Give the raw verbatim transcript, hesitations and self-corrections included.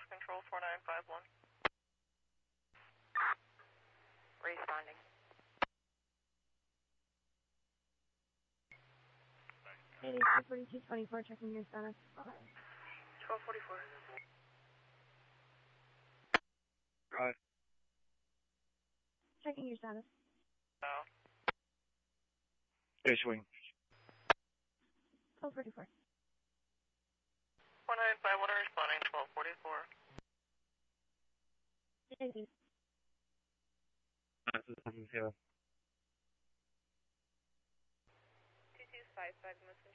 Control four nine five one. Responding. eighty-two forty-two twenty-four, checking your status. twelve forty-four. Right. Checking your status. No. Base wing. twelve forty-four. four nine five one responding, twelve forty-four. Thank you. This is seven zero. two two five five,